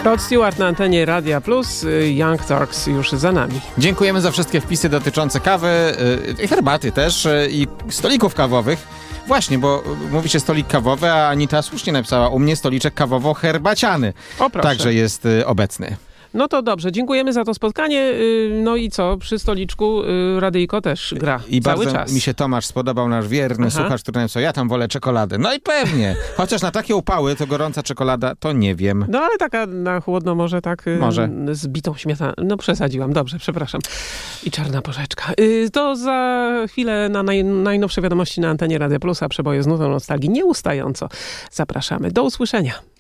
Rod Stewart na antenie Radia Plus, Young Turks już za nami. Dziękujemy za wszystkie wpisy dotyczące kawy, herbaty też i stolików kawowych. Właśnie, bo mówi się stolik kawowy, a Anita słusznie napisała u mnie stoliczek kawowo-herbaciany. O, proszę. Także jest obecny. No to dobrze, dziękujemy za to spotkanie. No i co? Przy stoliczku radyjko też gra I cały bardzo czas. mi się Tomasz spodobał, nasz wierny słuchacz, który napisał, ja tam wolę czekoladę. No i pewnie. Chociaż na takie upały to gorąca czekolada, to nie wiem. No ale taka na chłodno może tak Może. z bitą śmietaną. No przesadziłam, dobrze, przepraszam. I czarna porzeczka. To za chwilę na najnowsze wiadomości na antenie Radia Plus, a przeboje z nutą nostalgii nieustająco zapraszamy. Do usłyszenia.